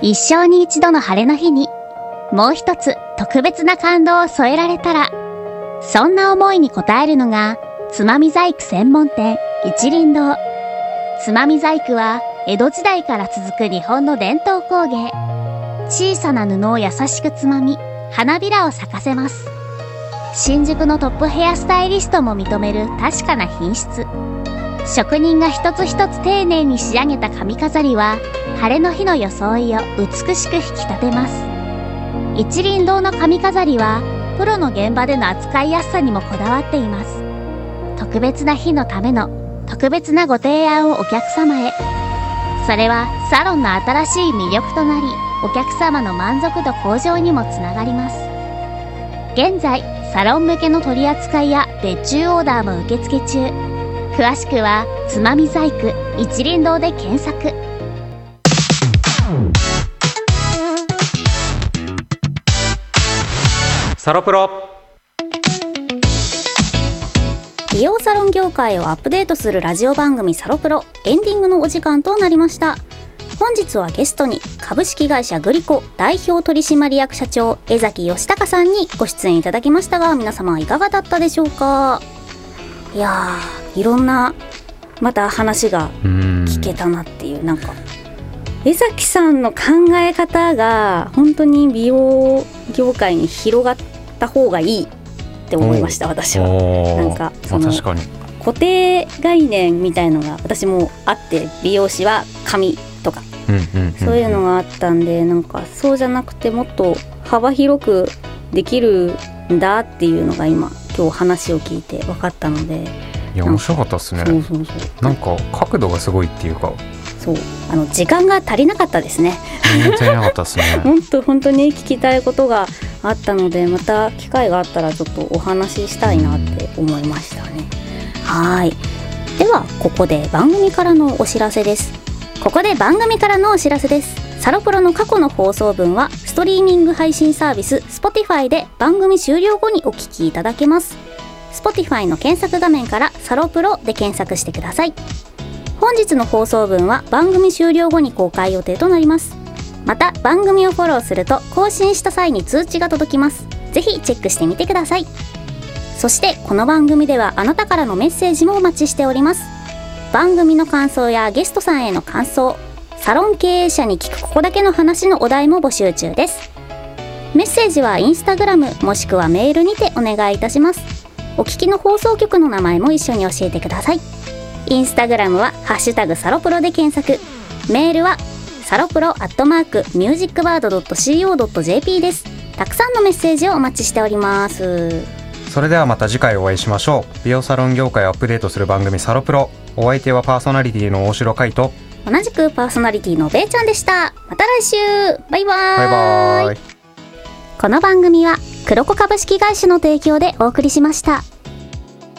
一生に一度の晴れの日にもう一つ特別な感動を添えられたら、そんな思いに応えるのがつまみ細工専門店一輪堂。つまみ細工は江戸時代から続く日本の伝統工芸。小さな布を優しくつまみ花びらを咲かせます。新宿のトップヘアスタイリストも認める確かな品質。職人が一つ一つ丁寧に仕上げた髪飾りは晴れの日の装いを美しく引き立てます。一輪堂の髪飾りはプロの現場での扱いやすさにもこだわっています。特別な日のための特別なご提案をお客様へ。それはサロンの新しい魅力となり、お客様の満足度向上にもつながります。現在サロン向けの取り扱いや別注オーダーも受付中。詳しくはつまみ細工一輪堂で検索。 サロプロ。 美容サロン業界をアップデートするラジオ番組サロプロ、エンディングのお時間となりました。本日はゲストに株式会社グリコ代表取締役社長江崎義孝さんにご出演いただきましたが、皆様いかがだったでしょうか。いやー、いろんなまた話が聞けたなっていう、なんか江崎さんの考え方が本当に美容業界に広がった方がいいって思いました。私はなんかその確かに固定概念みたいのが私もあって、美容師は髪とか、そういうのがあったんで、なんかそうじゃなくてもっと幅広くできるんだっていうのが今日話を聞いて分かったので、 いや面白かったですね。そうなんか角度がすごいっていうか、 そう時間が足りなかったですね。 足りなかったですね。 本当に聞きたいことがあったので、また機会があったらちょっとお話ししたいなって思いましたね。はい。ではここで番組からのお知らせです。サロプロの過去の放送分はストリーミング配信サービス Spotify で番組終了後にお聞きいただけます。 Spotify の検索画面からサロプロで検索してください。本日の放送分は番組終了後に公開予定となります。また番組をフォローすると更新した際に通知が届きます。ぜひチェックしてみてください。そしてこの番組ではあなたからのメッセージもお待ちしております。番組の感想やゲストさんへの感想、サロン経営者に聞くここだけの話のお題も募集中です。メッセージはインスタグラムもしくはメールにてお願いいたします。お聞きの放送局の名前も一緒に教えてください。インスタグラムはハッシュタグサロプロで検索、メールはサロプロ@musicbird.co.jp です。たくさんのメッセージをお待ちしております。 それではまた次回お会いしましょう。美容サロン業界をアップデートする番組サロプロ。お相手はパーソナリティの大城海と同じくパーソナリティのべーちゃんでした。また来週。バイバーイ。 バイバーイ。 この番組は黒子株式会社の提供でお送りしました。